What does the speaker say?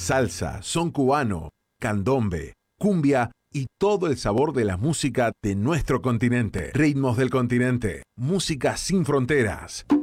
salsa, son cubano, candombe, cumbia y todo el sabor de la música de nuestro continente. Ritmos del continente, música sin fronteras.